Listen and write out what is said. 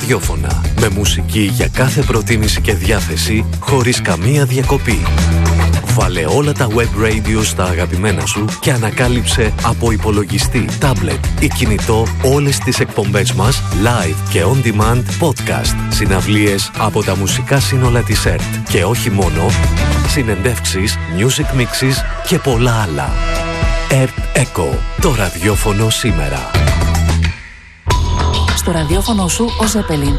ραδιόφωνα. Με μουσική για κάθε προτίμηση και διάθεση, χωρίς καμία διακοπή. Βάλε όλα τα web radio στα αγαπημένα σου και ανακάλυψε από υπολογιστή, tablet ή κινητό όλες τις εκπομπές μας live και on demand podcast, συναυλίες από τα μουσικά σύνολα της ΕΡΤ και όχι μόνο, συνεντεύξεις, music mixes και πολλά άλλα. ΕΡΤ Echo, το ραδιόφωνο σήμερα. Στο ραδιόφωνο σου ο Zeppelin.